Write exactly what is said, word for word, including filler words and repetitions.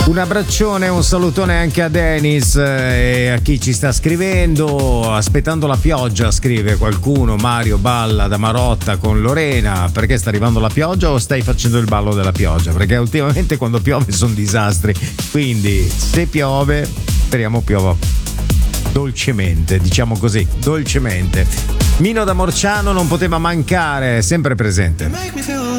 Un abbraccione, un salutone anche a Denis e a chi ci sta scrivendo. Aspettando la pioggia, scrive qualcuno. Mario balla da Marotta con Lorena. Perché sta arrivando la pioggia o stai facendo il ballo della pioggia? Perché ultimamente quando piove sono disastri. Quindi se piove, speriamo piova dolcemente, diciamo così, dolcemente. Mino da Morciano non poteva mancare, sempre presente.